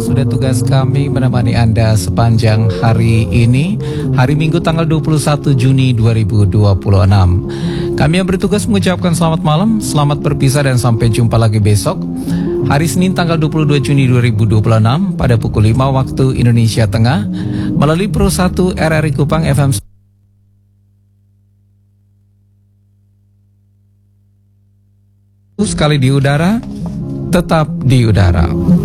sudah tugas kami menemani Anda sepanjang hari ini, hari Minggu tanggal 21 Juni 2026. Kami yang bertugas mengucapkan selamat malam, selamat berpisah dan sampai jumpa lagi besok. Hari Senin tanggal 22 Juni 2026 pada pukul 5 waktu Indonesia Tengah melalui Pro 1 RRI Kupang FM sekali di udara, tetap di udara.